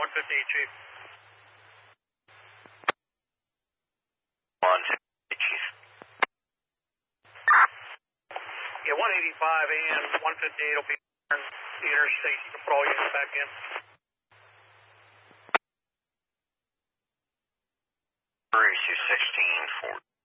Chief. 158, Chief. Yeah, 185 and 158 will be on the interstate patrol units back in. Bruce, 16, 4.